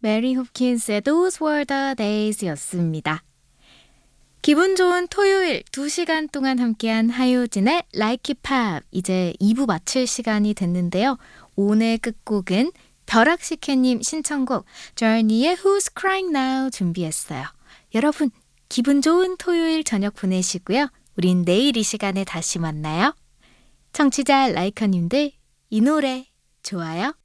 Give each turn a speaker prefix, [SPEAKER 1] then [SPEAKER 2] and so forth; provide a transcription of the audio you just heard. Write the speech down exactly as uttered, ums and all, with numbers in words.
[SPEAKER 1] 메리 홉킨스의 Those Were the Days 였습니다. 기분 좋은 토요일 두 시간 동안 함께한 하효진의 Like It Pop 이제 이 부 마칠 시간이 됐는데요. 오늘 끝곡은 벼락식혜님 신청곡 Journey의 Who's Crying Now 준비했어요. 여러분 기분 좋은 토요일 저녁 보내시고요. 우린 내일 이 시간에 다시 만나요. 청취자 라이커님들 이 노래 좋아요?